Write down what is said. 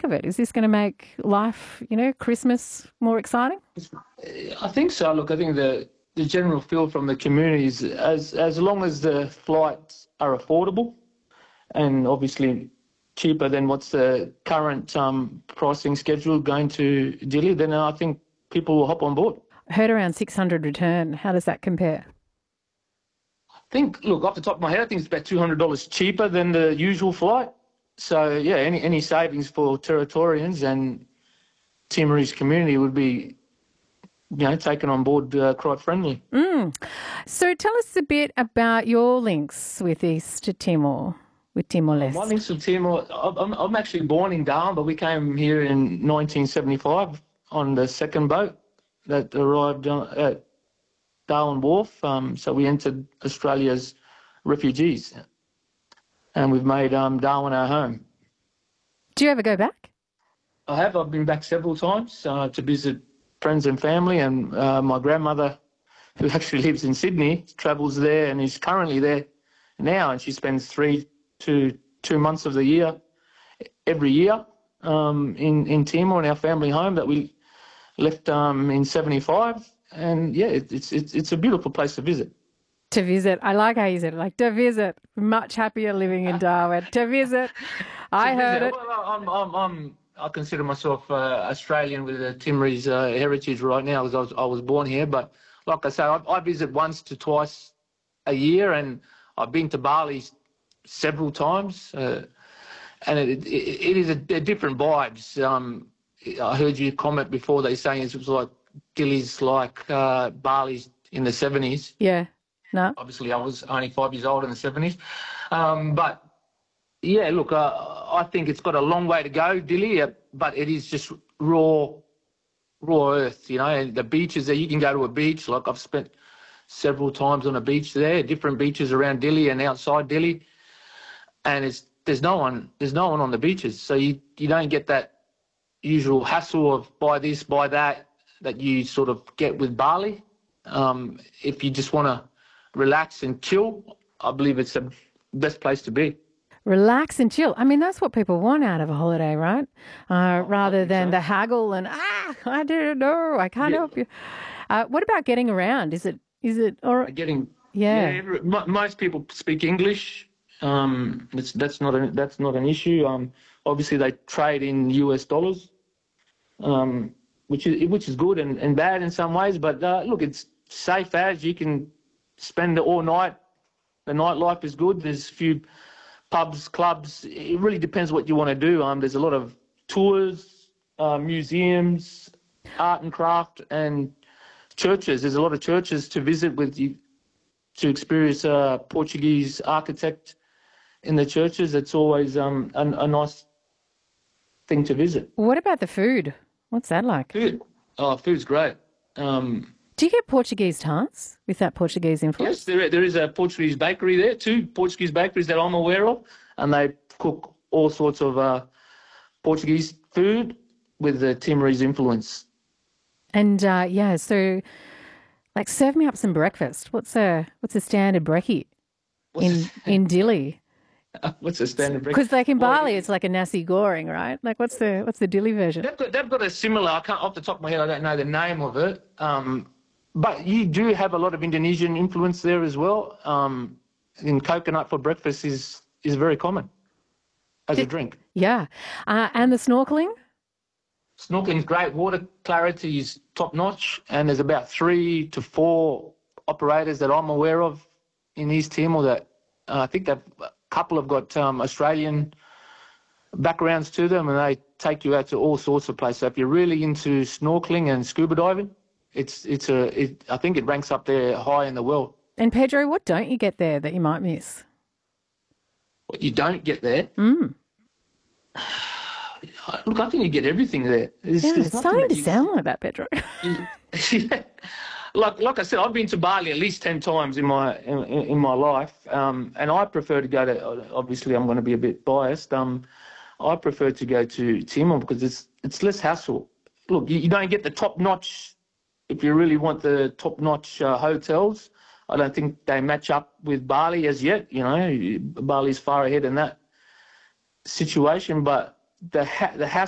make of it? Is this going to make life, Christmas more exciting? I think so. Look, I think the general feel from the community is as long as the flights are affordable and obviously cheaper than what's the current pricing schedule going to Dili, then I think people will hop on board. Heard around 600 return. How does that compare? Look, off the top of my head, I think it's about $200 cheaper than the usual flight. So, yeah, any savings for Territorians and Timorese community would be, taken on board quite friendly. So tell us a bit about your links with East Timor, with Timor-Leste. My links with Timor, I'm actually born in Darwin, but we came here in 1975 on the second boat that arrived at Darwin Wharf. So we entered Australia as refugees, and we've made Darwin our home. Do you ever go back? I have. I've been back several times to visit friends and family, and my grandmother, who actually lives in Sydney, travels there and is currently there now, and she spends 3 to 2 months of the year every year in Timor, in our family home that we left in 75. And yeah, it's a beautiful place to visit. To visit. I like how you said it, like to visit. Much happier living in Darwin. To visit. I heard it. Well, I consider myself Australian with a Timorese heritage right now, because I was born here. But like I say, I visit once to twice a year, and I've been to Bali several times, and it is a different vibes. I heard you comment before, they saying it was like Dili's like Bali's in the 70s. Yeah, no. Obviously, I was only 5 years old in the 70s. But, yeah, look, I think it's got a long way to go, Dili, but it is just raw earth, and the beaches there. You can go to a beach, like I've spent several times on a beach there, different beaches around Dili and outside Dili, and there's no one on the beaches. So you don't get that usual hassle of buy this, buy that you sort of get with Bali. If you just want to relax and chill, I believe it's the best place to be. Relax and chill. I mean, that's what people want out of a holiday, right? Rather than the haggle and, I don't know, I can't help you. What about getting around? Is it all right? Most people speak English. That's not an issue. Obviously, they trade in US dollars. Which is good and bad in some ways, but look, it's safe as you can spend it all night. The nightlife is good. There's a few pubs, clubs. It really depends what you want to do. There's a lot of tours, museums, art and craft, and churches. There's a lot of churches to visit with you to experience a Portuguese architect in the churches. It's always a nice thing to visit. What about the food? What's that like? Food's great. Do you get Portuguese tarts with that Portuguese influence? Yes, there is a Portuguese bakery there, 2 Portuguese bakeries that I'm aware of, and they cook all sorts of Portuguese food with the Timorese influence. And so like serve me up some breakfast. What's a standard brekkie in Dili? What's a standard breakfast? Because like in Bali, it's like a nasi goreng, right? Like what's the Dili version? They've got a similar. I can't off the top of my head. I don't know the name of it. But you do have a lot of Indonesian influence there as well. And coconut for breakfast is very common as a drink. Yeah, and the snorkeling. Snorkeling's great. Water clarity is top notch, and there's about 3 to 4 operators that I'm aware of in East Timor that I think a couple have got Australian backgrounds to them, and they take you out to all sorts of places. So if you're really into snorkeling and scuba diving, I think it ranks up there high in the world. And Pedro, what don't you get there that you might miss? What you don't get there? Look, I think you get everything there. It's starting to sound like that, Pedro. Yeah. Like I said, I've been to Bali at least 10 times in my life, and I prefer to go to. Obviously, I'm going to be a bit biased. I prefer to go to Timor because it's less hassle. Look, you don't get the top notch. If you really want the top notch hotels, I don't think they match up with Bali as yet. Bali's far ahead in that situation, but the hassle